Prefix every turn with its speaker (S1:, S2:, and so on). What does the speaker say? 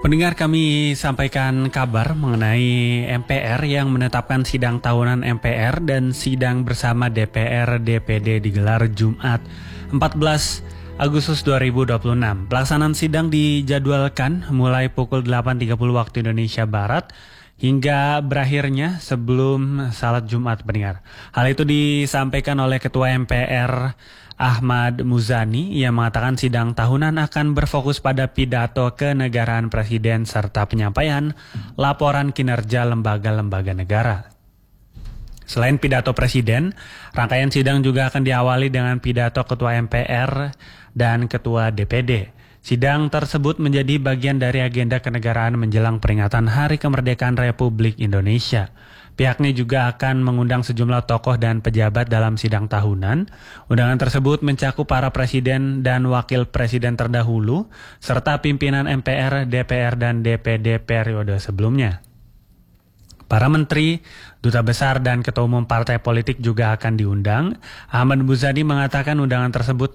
S1: Pendengar, kami sampaikan kabar mengenai MPR yang menetapkan sidang tahunan MPR dan sidang bersama DPR DPD digelar Jumat 14 Agustus 2026. Pelaksanaan sidang dijadwalkan mulai pukul 8.30 waktu Indonesia Barat hingga berakhirnya sebelum salat Jumat, pendengar. Hal itu disampaikan oleh Ketua MPR Ahmad Muzani yang mengatakan sidang tahunan akan berfokus pada pidato kenegaraan Presiden serta penyampaian laporan kinerja lembaga-lembaga negara. Selain pidato Presiden, rangkaian sidang juga akan diawali dengan pidato Ketua MPR dan Ketua DPD. Sidang tersebut menjadi bagian dari agenda kenegaraan menjelang peringatan Hari Kemerdekaan Republik Indonesia. Pihaknya juga akan mengundang sejumlah tokoh dan pejabat dalam sidang tahunan. Undangan tersebut mencakup para presiden dan wakil presiden terdahulu, serta pimpinan MPR, DPR, dan DPD periode sebelumnya. Para menteri, duta besar, dan ketua umum partai politik juga akan diundang. Ahmad Muzani mengatakan undangan tersebut